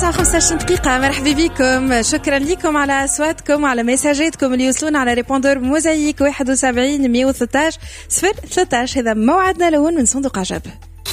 25 دقيقة. مرحبا بكم، شكرا لكم على أصواتكم وعلى مساجاتكم اللي يوصلون على ريبوندور موزايك 71 113 013. هذا موعدنا لون من صندوق عجب.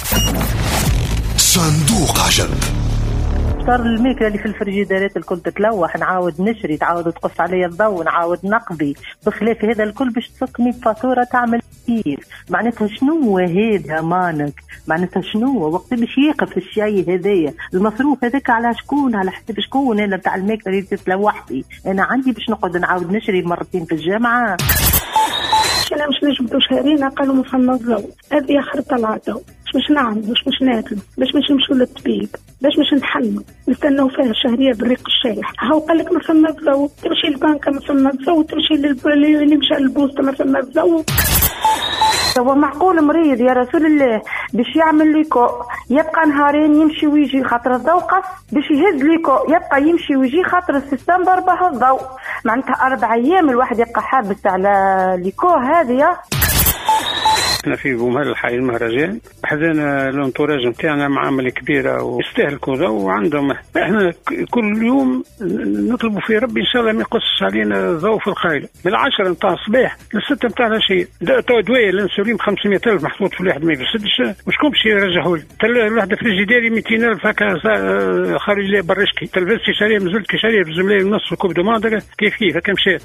صندوق عجب. صار الميكرة اللي في الفريجيدارات الكل تتلوح، نعاود نشري، تعاود تقص علي الضوء، نعاود نقضي، بخلاف هذا الكل باش تفكني بفاتورة تعمل كيف. معناتها شنو هذا مانك؟ معناتها شنو وقت باش يقف الشيء هذايا؟ المصروف هذاك على شكون؟ على حساب شكون؟ انا بتاع الميكرة اللي تتلوحتي انا عندي باش نقعد نعاود نشري مرتين في الجامعة. انا مش نجبدو شهرين قالوا ما فما الضوء، هذه خرطة العدو. مش نعمل مش ناكل، باش نمشوا للطبيب، باش نحلموا نستناو فيها الشهرية بالريق الشايح. هاو قال لك ما فما الضوء، تمشي للبنك ما فما الضوء، تمشي اللي مشى للبوسطة ما فما الضوء. هو معقول مريض يا رسول الله باش يعمل ليكو يبقى نهارين يمشي ويجي خاطر الضوء قص، باش يهز ليكو يبقى يمشي ويجي خاطر السيستم ضربه الضوء. معناتها 4 أيام الواحد يبقى حابس على ليكو هذه. احنا في بومهل الحي المهرجان حزين الانتوراج نتاعنا معامل كبيره ويستهلكوا ضوء وعندهم. احنا كل يوم نطلبوا في ربي ان شاء الله ما يقصش علينا ضوء في الخايله من 10 نتاع الصباح ل6 نتاع العشيه. دواء الانسولين 500,000 محطوط في الواحد ما يفسدش، وشكون باش يرجعوا لي؟ الواحد فريجيداري 200,000 هكا خارج لي برشكي. تلفزتي شاريه مازلت كي شاريه بزملاء ونص الكوب دوماندر كيف هكا مشات.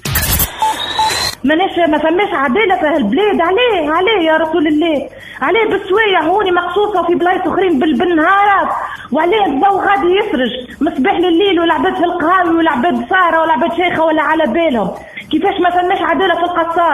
ما فماش عدالة في هالبلاد. عليه يا رسول الله، عليه بالسوايع هوني مقصوصة في بلايص اخرين بالنهارات، وعليه الضوء غادي يسرج مصباح لليل والعباد في القهاوي والعباد صارة والعباد شيخة ولا على بالهم. كيفاش ما فماش عدالة في القصار؟